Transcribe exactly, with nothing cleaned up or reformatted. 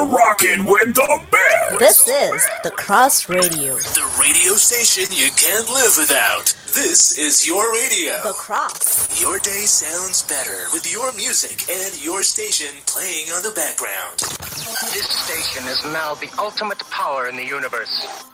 Rockin' with the best. This is The Cross Radio. The radio station you can't live without. This is your radio. The Cross. Your day sounds better with your music and your station playing on the background. This station is now the ultimate power in the universe.